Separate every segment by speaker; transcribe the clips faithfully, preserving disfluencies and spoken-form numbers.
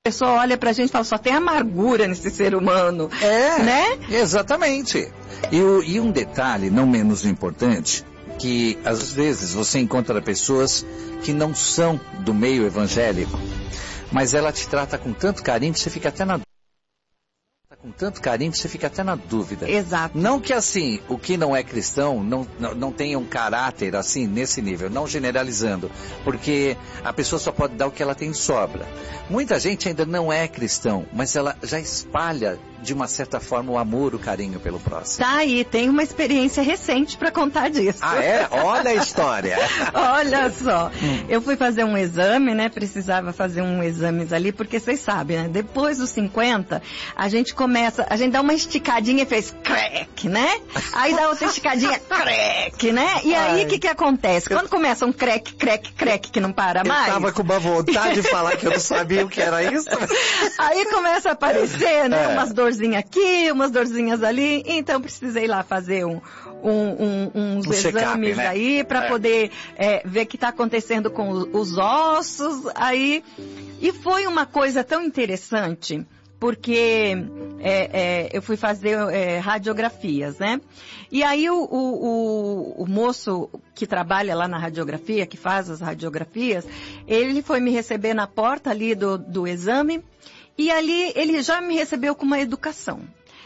Speaker 1: pessoa olha pra gente e fala, só tem amargura nesse ser humano.
Speaker 2: É,
Speaker 1: né?
Speaker 2: Exatamente. E, o, e um detalhe, não menos importante, que às vezes você encontra pessoas que não são do meio evangélico, mas ela te trata com tanto carinho que você fica até na com tanto carinho que você fica até na dúvida.
Speaker 1: Exato.
Speaker 2: Não que assim, o que não é cristão não, não, não tenha um caráter assim, nesse nível, não generalizando, porque a pessoa só pode dar o que ela tem de sobra. Muita gente ainda não é cristão, mas ela já espalha de uma certa forma o amor, o carinho pelo próximo.
Speaker 1: Tá aí, tem uma experiência recente para contar disso.
Speaker 2: Ah, é? Olha a história.
Speaker 1: Olha só, hum. eu fui fazer um exame, né, precisava fazer um exame ali, porque vocês sabem, né, depois dos cinquenta, a gente começa, a gente dá uma esticadinha e fez crack, né? Aí dá outra esticadinha, crack, né? E aí, o que que acontece? Quando começa um crack, crack, crack, que não para mais...
Speaker 2: Eu tava com uma vontade de falar que eu não sabia o que era isso.
Speaker 1: Aí começa a aparecer, né,
Speaker 2: é.
Speaker 1: umas dorzinhas aqui, umas dorzinhas ali, então precisei lá fazer um, um, um, uns um exames, né? Aí para é. poder é, ver o que está acontecendo com os ossos, aí, e foi uma coisa tão interessante, porque é, é, eu fui fazer é, radiografias, né? E aí o, o, o, o moço que trabalha lá na radiografia, que faz as radiografias, ele foi me receber na porta ali do, do exame, e ali ele já me recebeu com uma educação,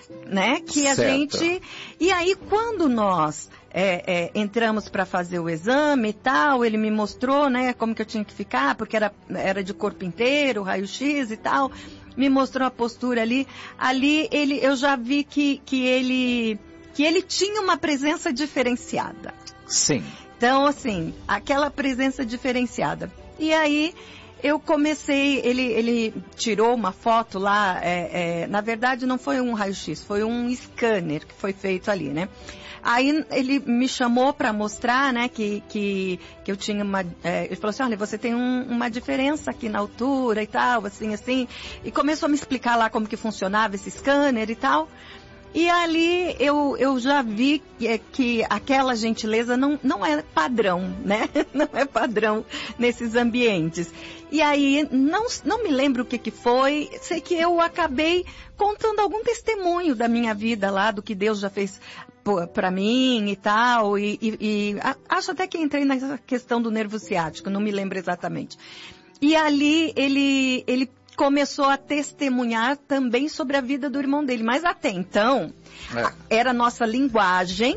Speaker 1: né? Que a
Speaker 2: certo.
Speaker 1: gente... E aí quando nós é, é, entramos para fazer o exame e tal, ele me mostrou, né, como que eu tinha que ficar, porque era, era de corpo inteiro, raio-x e tal, me mostrou a postura ali. Ali ele, eu já vi que, que, ele, que ele tinha uma presença diferenciada.
Speaker 2: Sim.
Speaker 1: Então, assim, aquela presença diferenciada. E aí... eu comecei, ele, ele tirou uma foto lá, é, é, na verdade não foi um raio-x, foi um scanner que foi feito ali, né? Aí ele me chamou para mostrar, né, que, que, que eu tinha uma, é, ele falou assim, olha, você tem um, uma diferença aqui na altura e tal, assim, assim, e começou a me explicar lá como que funcionava esse scanner e tal. E ali eu, eu já vi que, que aquela gentileza não, não é padrão, né? Não é padrão nesses ambientes. E aí, não, não me lembro o que que foi, sei que eu acabei contando algum testemunho da minha vida lá, do que Deus já fez para mim e tal, e, e, e acho até que entrei nessa questão do nervo ciático, não me lembro exatamente. E ali ele, ele começou a testemunhar também sobre a vida do irmão dele. Mas até então, é. era a nossa linguagem,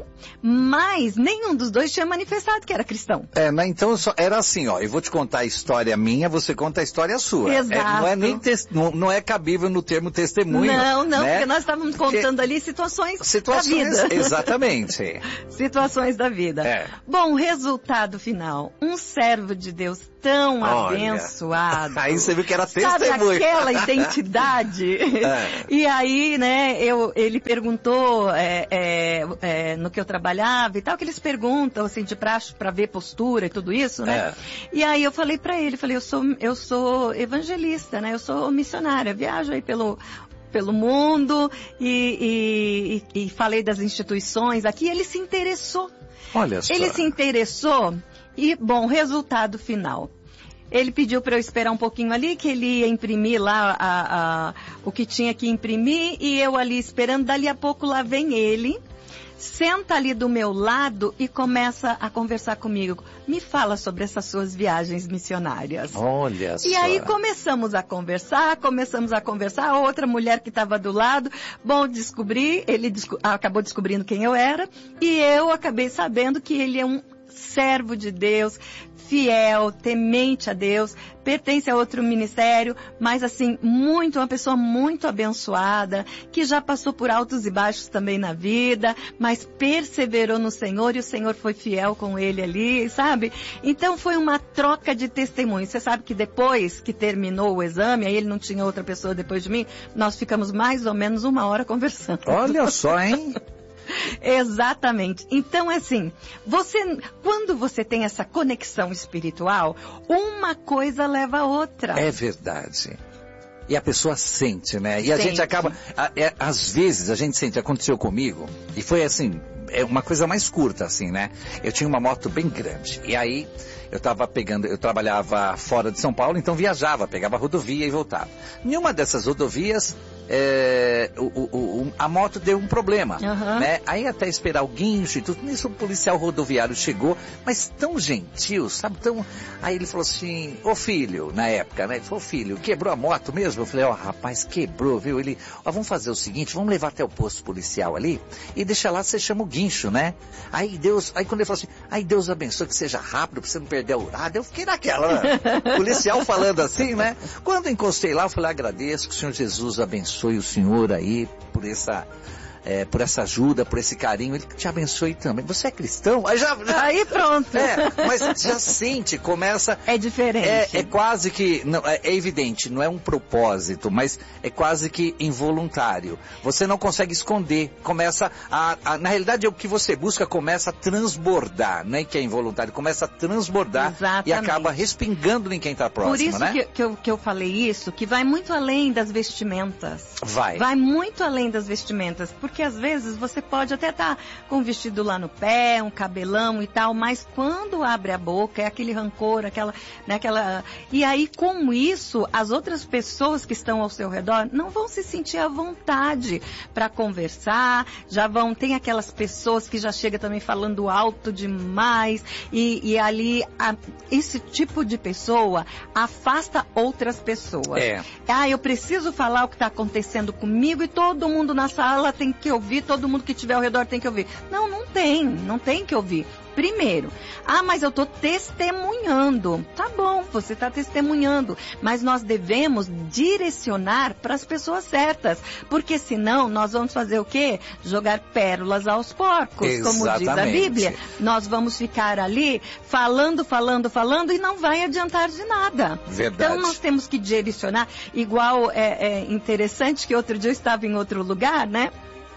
Speaker 1: mas nenhum dos dois tinha manifestado que era cristão.
Speaker 2: É, mas então só, era assim, ó, eu vou te contar a história minha, você conta a história sua.
Speaker 1: Exato.
Speaker 2: É, não é nem tes, não, não é cabível no termo testemunho.
Speaker 1: Não, não,
Speaker 2: né?
Speaker 1: porque nós estávamos contando ali situações,
Speaker 2: situações
Speaker 1: da vida.
Speaker 2: Exatamente.
Speaker 1: Situações da vida.
Speaker 2: É.
Speaker 1: Bom, resultado final, um servo de Deus tão
Speaker 2: Olha,
Speaker 1: abençoado.
Speaker 2: Aí você viu que era testemunho.
Speaker 1: Sabe aquela identidade?
Speaker 2: É.
Speaker 1: E aí, né, eu, ele perguntou é, é, é, no que eu trabalhava e tal, que eles perguntam, assim, de praxe para ver postura e tudo isso, né?
Speaker 2: É.
Speaker 1: E aí eu falei para ele, falei, eu sou, eu sou evangelista, né? Eu sou missionária, viajo aí pelo... pelo mundo e, e, e, e falei das instituições aqui, ele se interessou.
Speaker 2: Olha só.
Speaker 1: Ele se interessou e, bom, resultado final. Ele pediu para eu esperar um pouquinho ali, que ele ia imprimir lá a, a, o que tinha que imprimir, e eu ali esperando, dali a pouco lá vem ele, senta ali do meu lado e começa a conversar comigo. Me fala sobre essas suas viagens missionárias.
Speaker 2: Olha só.
Speaker 1: E aí começamos a conversar, começamos a conversar, a outra mulher que estava do lado, bom, descobri, ele desco- acabou descobrindo quem eu era, e eu acabei sabendo que ele é um servo de Deus, fiel, temente a Deus, pertence a outro ministério, mas assim, muito, uma pessoa muito abençoada, que já passou por altos e baixos também na vida, mas perseverou no Senhor e o Senhor foi fiel com ele ali, sabe? Então foi uma troca de testemunhos. Você sabe que depois que terminou o exame, aí ele não tinha outra pessoa depois de mim, nós ficamos mais ou menos uma hora conversando.
Speaker 2: Olha só, hein?
Speaker 1: Exatamente. Então, assim, você, quando você tem essa conexão espiritual, uma coisa leva a outra.
Speaker 2: É verdade. E a pessoa sente, né? E
Speaker 1: Sente.
Speaker 2: a gente acaba, a, é, às vezes a gente sente, aconteceu comigo, e foi assim, é uma coisa mais curta assim, né? Eu tinha uma moto bem grande, e aí eu tava pegando, eu trabalhava fora de São Paulo, então viajava, pegava rodovia e voltava. Em uma dessas rodovias, é, o, o, o, a moto deu um problema,
Speaker 1: uhum.
Speaker 2: né? Aí até esperar o guincho e tudo, nisso o policial rodoviário chegou, mas tão gentil, sabe? Tão... Aí ele falou assim, ô filho, na época, né? Ele falou, filho, quebrou a moto mesmo? Eu falei, ó, oh, rapaz, quebrou, viu? Ele, ó, vamos fazer o seguinte, vamos levar até o posto policial ali e deixa lá, você chama o guincho, né? Aí Deus, aí quando ele falou assim, aí Deus abençoe que seja rápido, pra você não perder a horário, eu fiquei naquela, né? Policial falando assim, né? Quando eu encostei lá, eu falei, agradeço que o Senhor Jesus abençoe o senhor aí por essa... É, por essa ajuda, por esse carinho, ele te abençoe também. Você é cristão? Aí, já, já,
Speaker 1: aí pronto.
Speaker 2: É, mas já sente, começa...
Speaker 1: É diferente.
Speaker 2: É, é quase que, não, é, é evidente, não é um propósito, mas é quase que involuntário. Você não consegue esconder, começa a, a... Na realidade, o que você busca começa a transbordar, não é que é involuntário, começa a transbordar. Exatamente. E acaba respingando em quem está próximo,
Speaker 1: Por isso
Speaker 2: né?
Speaker 1: que, que, eu, que eu falei isso, que vai muito além das vestimentas.
Speaker 2: Vai.
Speaker 1: Vai muito além das vestimentas, porque Porque às vezes você pode até estar com um vestido lá no pé, um cabelão e tal, mas quando abre a boca é aquele rancor, aquela, né, aquela... E aí com isso, as outras pessoas que estão ao seu redor não vão se sentir à vontade para conversar, já vão, tem aquelas pessoas que já chegam também falando alto demais e, e ali a, esse tipo de pessoa afasta outras pessoas.
Speaker 2: É.
Speaker 1: Ah, eu preciso falar o que está acontecendo comigo e todo mundo na sala tem que ouvir, todo mundo que estiver ao redor tem que ouvir. Não, não tem, não tem que ouvir. Primeiro, ah, mas eu estou testemunhando. Tá bom, você está testemunhando, mas nós devemos direcionar para as pessoas certas, porque senão nós vamos fazer o quê? Jogar pérolas aos porcos,
Speaker 2: Exatamente.
Speaker 1: Como diz a Bíblia. Nós vamos ficar ali falando, falando, falando e não vai adiantar de nada.
Speaker 2: Verdade.
Speaker 1: Então nós temos que direcionar, igual é, é interessante que outro dia eu estava em outro lugar, né?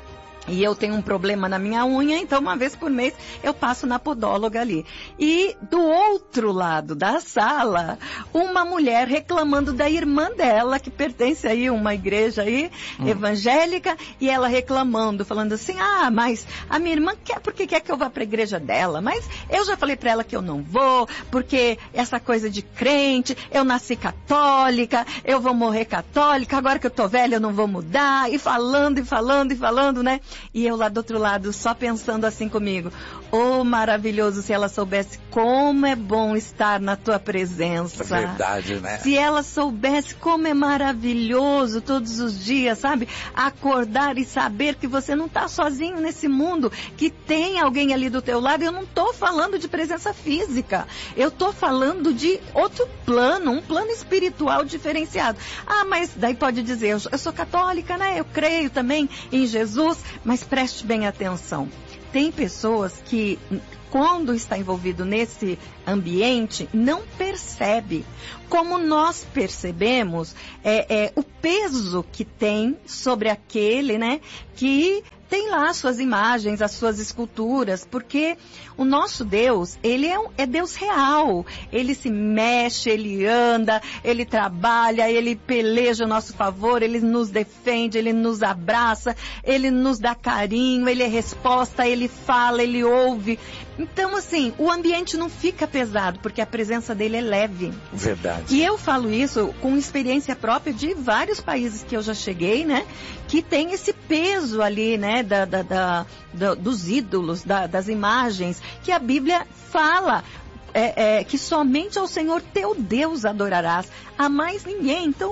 Speaker 1: E eu tenho um problema na minha unha, então uma vez por mês eu passo na podóloga ali. E do outro lado da sala, uma mulher reclamando da irmã dela, que pertence aí a uma igreja aí, hum. evangélica, e ela reclamando, falando assim, ah, mas a minha irmã quer, porque quer que eu vá para a igreja dela, mas eu já falei para ela que eu não vou, porque essa coisa de crente, eu nasci católica, eu vou morrer católica, agora que eu tô velha eu não vou mudar, e falando, e falando, e falando, né? E eu lá do outro lado, só pensando assim comigo, oh, maravilhoso, se ela soubesse como é bom estar na tua presença.
Speaker 2: É verdade, né?
Speaker 1: Se ela soubesse como é maravilhoso todos os dias, sabe? Acordar e saber que você não está sozinho nesse mundo, que tem alguém ali do teu lado. Eu não estou falando de presença física, eu estou falando de outro plano, um plano espiritual diferenciado. Ah, mas daí pode dizer, eu, eu sou católica, né? Eu creio também em Jesus. Mas preste bem atenção, tem pessoas que, quando está envolvido nesse ambiente, não percebe. Como nós percebemos é, é, o peso que tem sobre aquele, né, que tem lá as suas imagens, as suas esculturas, porque o nosso Deus, ele é, um, é Deus real. Ele se mexe, ele anda, ele trabalha, ele peleja a nosso favor, ele nos defende, ele nos abraça, ele nos dá carinho, ele é resposta, ele fala, ele ouve. Então, assim, o ambiente não fica pesado, porque a presença dele é leve.
Speaker 2: Verdade.
Speaker 1: E eu falo isso com experiência própria de vários países que eu já cheguei, né? Que tem esse peso ali, né? Da, da, da, da, dos ídolos, da, das imagens, que a Bíblia fala é, é, que somente ao Senhor teu Deus adorarás, a mais ninguém. Então,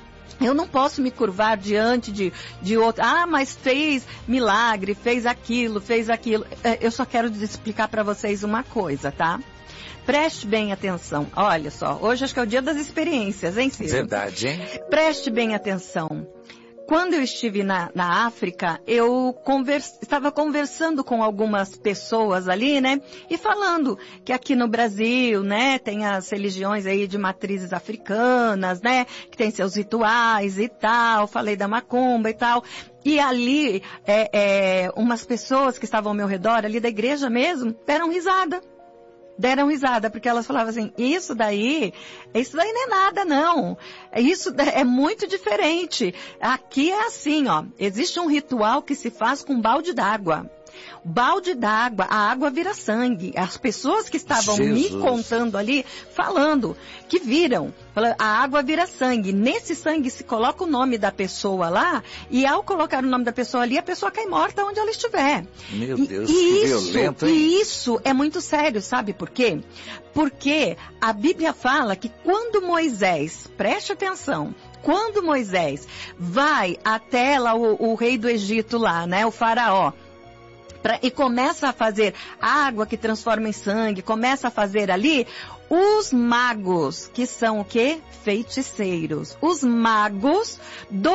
Speaker 1: eu não posso me curvar diante de, de outro. Ah, mas fez milagre, fez aquilo, fez aquilo. Eu só quero explicar para vocês uma coisa, tá? Preste bem atenção. Olha só, hoje acho que é o dia das experiências, hein, Ciro?
Speaker 2: Verdade, hein?
Speaker 1: Preste bem atenção. Quando eu estive na, na África, eu converse, estava conversando com algumas pessoas ali, né? E falando que aqui no Brasil, né, tem as religiões aí de matrizes africanas, né? Que tem seus rituais e tal. Falei da macumba e tal. E ali, é, é, umas pessoas que estavam ao meu redor, ali da igreja mesmo, deram risada. deram risada, porque elas falavam assim, isso daí, isso daí não é nada, não. Isso é muito diferente. Aqui é assim, ó, existe um ritual que se faz com balde d'água. Balde d'água, a água vira sangue. As pessoas que estavam
Speaker 2: Jesus.
Speaker 1: me contando ali, falando, que viram, a água vira sangue. Nesse sangue se coloca o nome da pessoa lá, e ao colocar o nome da pessoa ali, a pessoa cai morta onde ela estiver.
Speaker 2: Meu
Speaker 1: e,
Speaker 2: Deus,
Speaker 1: e
Speaker 2: que
Speaker 1: isso,
Speaker 2: violento, hein?
Speaker 1: E isso é muito sério, sabe por quê? Porque a Bíblia fala que quando Moisés, preste atenção, quando Moisés vai até lá o, o rei do Egito lá, né, o faraó, Pra, e começa a fazer água que transforma em sangue, começa a fazer ali, os magos, que são o quê? Feiticeiros. Os magos do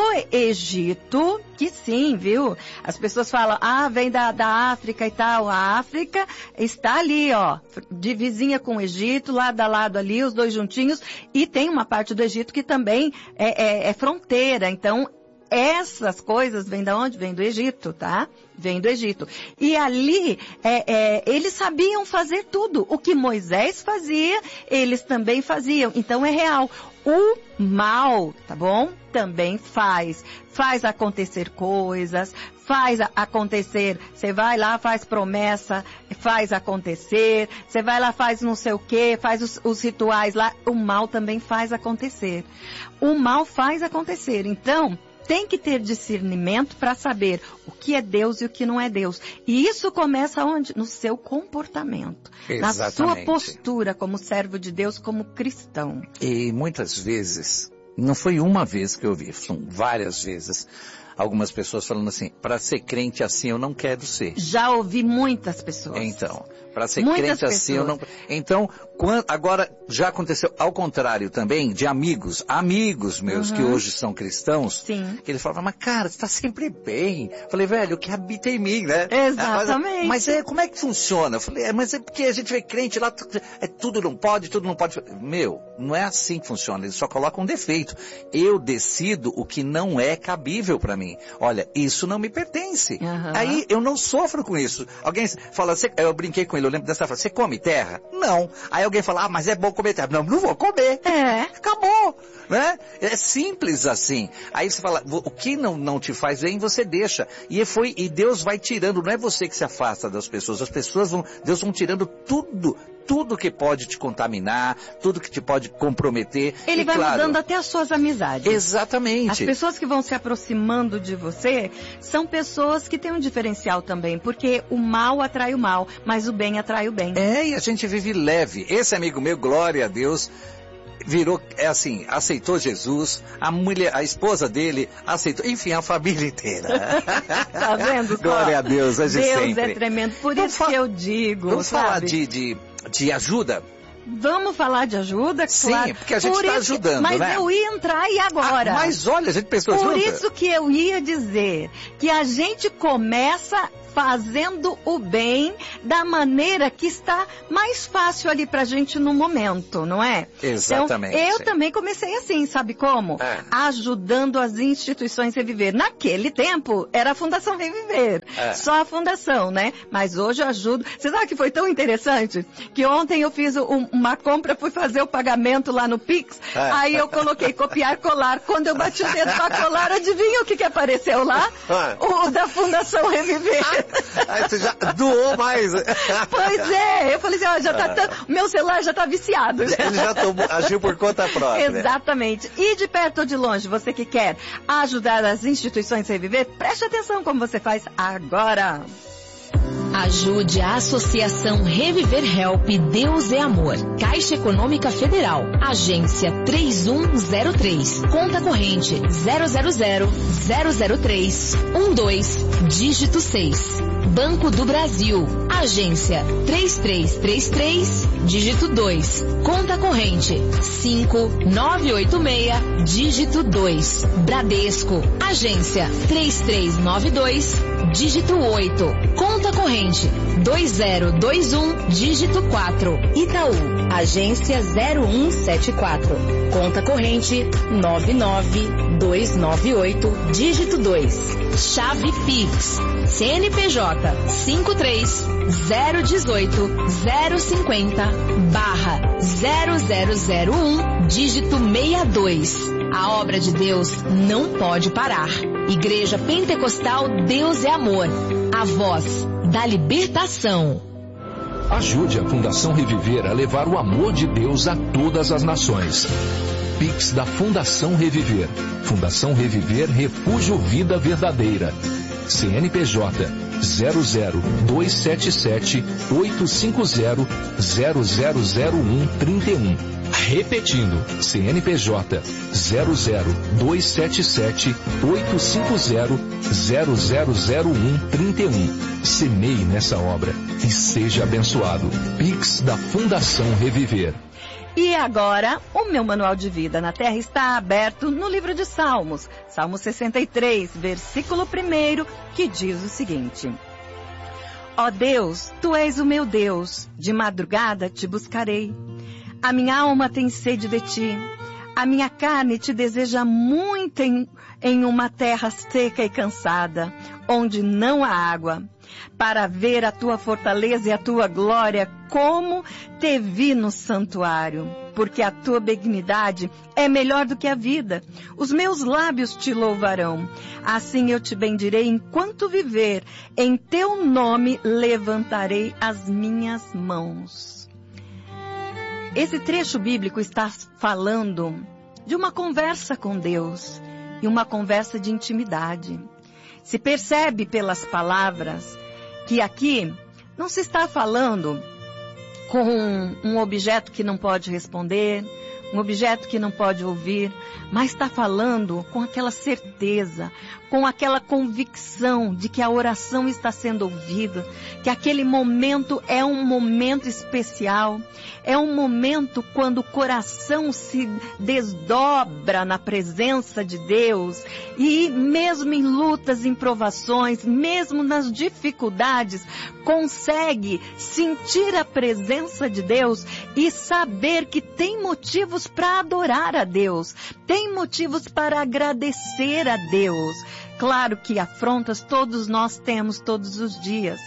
Speaker 1: Egito, que sim, viu? As pessoas falam, ah, vem da, da África e tal. A África está ali, ó, de vizinha com o Egito, lado a lado ali, os dois juntinhos. E tem uma parte do Egito que também é, é, é fronteira, então... Essas coisas vêm da onde? Vêm do Egito, tá? Vêm do Egito. E ali, é, é, eles sabiam fazer tudo. O que Moisés fazia, eles também faziam. Então é real. O mal, tá bom? Também faz. Faz acontecer coisas, faz acontecer. Você vai lá, faz promessa, faz acontecer. Você vai lá, faz não sei o quê, faz os, os rituais lá. O mal também faz acontecer. O mal faz acontecer. Então... tem que ter discernimento para saber o que é Deus e o que não é Deus. E isso começa onde? No seu comportamento.
Speaker 2: Exatamente.
Speaker 1: Na sua postura como servo de Deus, como cristão.
Speaker 2: E muitas vezes, não foi uma vez que eu vi, são várias vezes, algumas pessoas falando assim, para ser crente assim eu não quero ser.
Speaker 1: Já ouvi muitas pessoas.
Speaker 2: Então, para ser
Speaker 1: muitas
Speaker 2: crente assim eu não...
Speaker 1: pessoas.
Speaker 2: Então, quando, agora já aconteceu ao contrário também, de amigos, amigos meus
Speaker 1: Uhum.
Speaker 2: que hoje são cristãos,
Speaker 1: Sim.
Speaker 2: que eles falavam, mas cara, você está sempre bem. Eu falei, velho, o que habita em mim, né?
Speaker 1: Exatamente.
Speaker 2: Mas, mas é, como é que funciona? Eu falei, é, mas é porque a gente vê crente lá, é, tudo não pode, tudo não pode. Meu, não é assim que funciona, eles só colocam um defeito. Eu decido o que não é cabível para mim. Olha, isso não me pertence.
Speaker 1: Uhum.
Speaker 2: Aí eu não sofro com isso. Alguém fala, você, eu brinquei com ele, eu lembro dessa frase, você come terra? Não. Aí alguém fala, ah, mas é bom comer terra. Não, não vou comer.
Speaker 1: É.
Speaker 2: Acabou. Né? É simples assim. Aí você fala, o que não, não te faz bem, você deixa. E, foi, e Deus vai tirando, não é você que se afasta das pessoas. As pessoas vão, Deus vão tirando tudo, tudo que pode te contaminar, tudo que te pode comprometer.
Speaker 1: Ele
Speaker 2: e,
Speaker 1: vai
Speaker 2: claro,
Speaker 1: mudando até as suas amizades.
Speaker 2: Exatamente.
Speaker 1: As pessoas que vão se aproximando de você são pessoas que têm um diferencial também, porque o mal atrai o mal, mas o bem atrai o bem.
Speaker 2: É, e a gente vive leve. Esse amigo meu, glória a Deus, virou, é assim, aceitou Jesus, a mulher, a esposa dele aceitou, enfim, a família inteira.
Speaker 1: Tá vendo?
Speaker 2: Glória a Deus, hoje
Speaker 1: Deus
Speaker 2: sempre.
Speaker 1: é tremendo, por
Speaker 2: Vamos
Speaker 1: isso
Speaker 2: fa-
Speaker 1: que eu digo,
Speaker 2: Vamos
Speaker 1: sabe?
Speaker 2: falar de, de, de ajuda?
Speaker 1: Vamos falar de ajuda,
Speaker 2: Sim,
Speaker 1: claro.
Speaker 2: porque a gente
Speaker 1: Por
Speaker 2: está
Speaker 1: isso-
Speaker 2: ajudando,
Speaker 1: mas
Speaker 2: né?
Speaker 1: Mas eu ia entrar e agora?
Speaker 2: Ah, mas olha, a gente pensou
Speaker 1: Por
Speaker 2: junto.
Speaker 1: isso que eu ia dizer que a gente começa fazendo o bem da maneira que está mais fácil ali pra gente no momento, não é?
Speaker 2: Exatamente.
Speaker 1: Então, eu também comecei assim, sabe como?
Speaker 2: É.
Speaker 1: Ajudando as instituições Reviver. Naquele tempo, era a Fundação Reviver.
Speaker 2: É.
Speaker 1: Só a fundação, né? Mas hoje eu ajudo. Você sabe que foi tão interessante? Que ontem eu fiz um- uma compra, fui fazer o pagamento lá no Pix,
Speaker 2: É.
Speaker 1: aí eu coloquei copiar, colar. Quando eu bati o dedo pra colar, adivinha o que que apareceu lá?
Speaker 2: É.
Speaker 1: O da Fundação Reviver.
Speaker 2: Aí você já doou mais.
Speaker 1: Pois é, eu falei assim, ó, já tá tão, o meu celular já tá viciado.
Speaker 2: Ele já tomou, agiu por conta própria.
Speaker 1: Exatamente. E de perto ou de longe, você que quer ajudar as instituições a reviver, preste atenção como você faz agora.
Speaker 3: Ajude a Associação Reviver Help Deus é Amor. Caixa Econômica Federal. Agência três um zero três. Conta corrente zero zero zero zero zero três um dois, dígito seis. Banco do Brasil. Agência três três três três, dígito dois. Conta corrente cinco nove oito seis, dígito dois. Bradesco. Agência três três nove dois, dígito oito. Conta corrente dois zero dois um, dígito quatro. Itaú. agência zero um sete quatro, conta corrente nove nove dois nove oito, dígito dois, chave Pix, C N P J cinco três zero um oito zero cinquenta barra zero zero zero um, dígito sessenta e dois. A obra de Deus não pode parar. Igreja Pentecostal Deus é Amor, a voz da libertação.
Speaker 4: Ajude a Fundação Reviver a levar o amor de Deus a todas as nações. Pix da Fundação Reviver. Fundação Reviver Refúgio Vida Verdadeira. C N P J zero zero dois sete sete oito cinco zero zero zero zero um trinta e um. Repetindo, C N P J zero zero dois sete sete oito cinco zero zero zero zero um trinta e um. Semeie nessa obra e seja abençoado. Pix da Fundação Reviver.
Speaker 1: E agora, o meu manual de vida na terra está aberto no livro de Salmos, Salmo sessenta e três, versículo um, que diz o seguinte: Ó Deus, Tu és o meu Deus, de madrugada te buscarei. A minha alma tem sede de Ti, a minha carne te deseja muito em, em uma terra seca e cansada, onde não há água, para ver a Tua fortaleza e a Tua glória, como te vi no santuário, porque a Tua benignidade é melhor do que a vida. Os meus lábios te louvarão. Assim eu te bendirei enquanto viver. Em Teu nome levantarei as minhas mãos. Esse trecho bíblico está falando de uma conversa com Deus e uma conversa de intimidade. Se percebe pelas palavras que aqui não se está falando com um objeto que não pode responder, um objeto que não pode ouvir, mas está falando com aquela certeza, com aquela convicção de que a oração está sendo ouvida, que aquele momento é um momento especial, é um momento quando o coração se desdobra na presença de Deus e mesmo em lutas, em provações, mesmo nas dificuldades, consegue sentir a presença de Deus e saber que tem motivos para adorar a Deus, tem motivos para agradecer a Deus. Claro que afrontas todos nós temos todos os dias,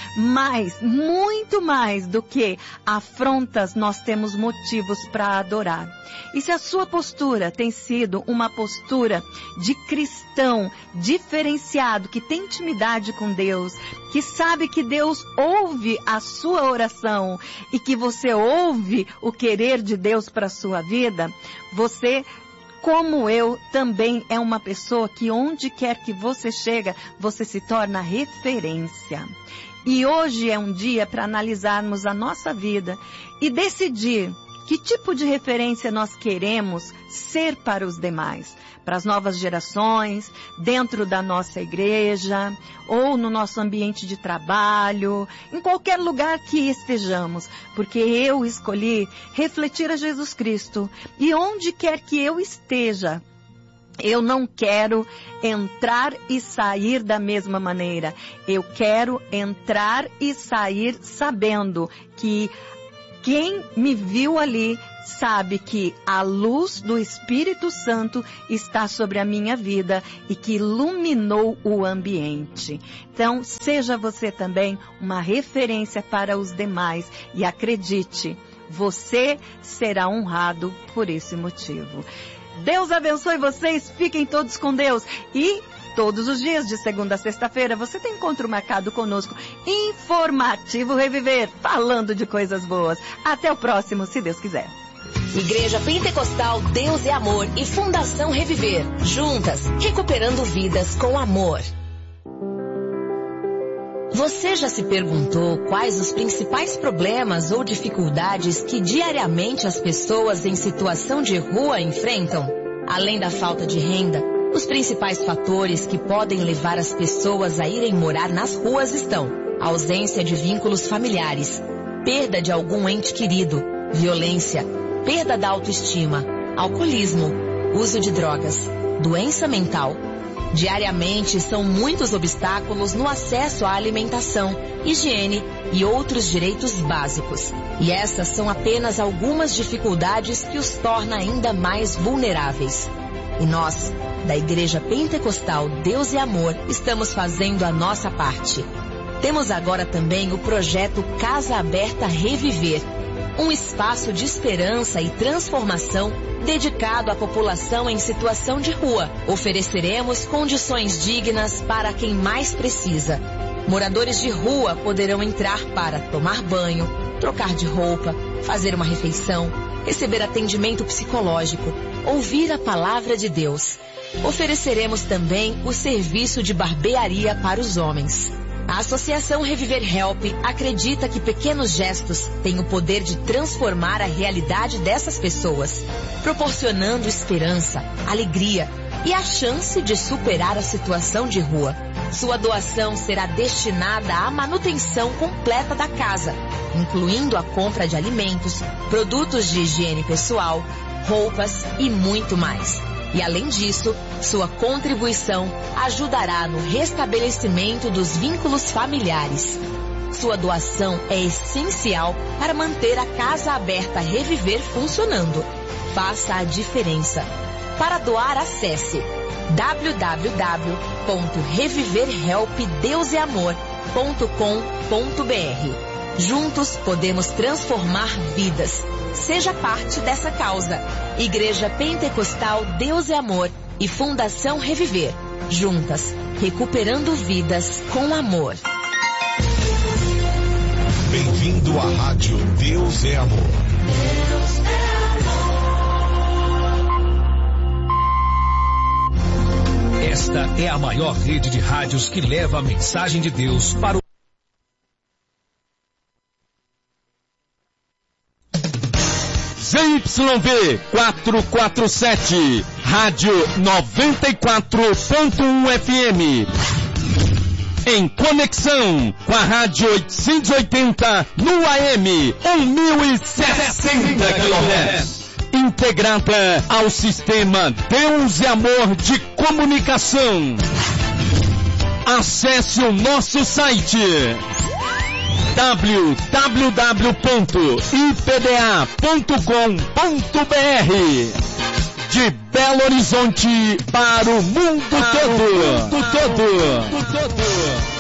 Speaker 1: mas muito mais do que afrontas nós temos motivos para adorar. E se a sua postura tem sido uma postura de cristão diferenciado, que tem intimidade com Deus, que sabe que Deus ouve a sua oração e que você ouve o querer de Deus para a sua vida, você, como eu, também é uma pessoa que onde quer que você chega, você se torna referência. E hoje é um dia para analisarmos a nossa vida e decidir que tipo de referência nós queremos ser para os demais, para as novas gerações, dentro da nossa igreja, ou no nosso ambiente de trabalho, em qualquer lugar que estejamos, porque eu escolhi refletir a Jesus Cristo, e onde quer que eu esteja, eu não quero entrar e sair da mesma maneira. Eu quero entrar e sair sabendo que quem me viu ali sabe que a luz do Espírito Santo está sobre a minha vida e que iluminou o ambiente. Então, seja você também uma referência para os demais e acredite, você será honrado por esse motivo. Deus abençoe vocês, fiquem todos com Deus e todos os dias, de segunda a sexta-feira, você tem encontro marcado conosco, Informativo Reviver, falando de coisas boas. Até o próximo, se Deus quiser.
Speaker 3: Igreja Pentecostal Deus é Amor e Fundação Reviver, juntas, recuperando vidas com amor. Você já se perguntou quais os principais problemas ou dificuldades que diariamente as pessoas em situação de rua enfrentam? Além da falta de renda, os principais fatores que podem levar as pessoas a irem morar nas ruas estão: ausência de vínculos familiares, perda de algum ente querido, violência, perda da autoestima, alcoolismo, uso de drogas, doença mental, Diariamente são muitos obstáculos no acesso à alimentação, higiene e outros direitos básicos. E essas são apenas algumas dificuldades que os torna ainda mais vulneráveis. E nós, da Igreja Pentecostal Deus e Amor, estamos fazendo a nossa parte. Temos agora também o projeto Casa Aberta Reviver, um espaço de esperança e transformação dedicado à população em situação de rua. Ofereceremos condições dignas para quem mais precisa. Moradores de rua poderão entrar para tomar banho, trocar de roupa, fazer uma refeição, receber atendimento psicológico, ouvir a palavra de Deus. Ofereceremos também o serviço de barbearia para os homens. A Associação Reviver Help acredita que pequenos gestos têm o poder de transformar a realidade dessas pessoas, proporcionando esperança, alegria e a chance de superar a situação de rua. Sua doação será destinada à manutenção completa da casa, incluindo a compra de alimentos, produtos de higiene pessoal, roupas e muito mais. E além disso, sua contribuição ajudará no restabelecimento dos vínculos familiares. Sua doação é essencial para manter a Casa Aberta Reviver funcionando. Faça a diferença. Para doar, acesse w w w ponto reviver help deus e amor ponto com ponto b r. Juntos podemos transformar vidas. Seja parte dessa causa. Igreja Pentecostal Deus e Amor e Fundação Reviver. Juntas, recuperando vidas com amor.
Speaker 4: Bem-vindo à Rádio Deus é Amor.
Speaker 5: Deus é amor.
Speaker 4: Esta é a maior rede de rádios que leva a mensagem de Deus para o
Speaker 6: Z Y V quatrocentos e quarenta e sete, Rádio noventa e quatro ponto um F M. Em conexão com a Rádio oitocentos e oitenta no A M, mil e sessenta quilohertz. Integrada ao sistema Deus e Amor de comunicação. Acesse o nosso site w w w ponto i p d a ponto com ponto b r. De Belo Horizonte para o mundo todo. Mundo todo.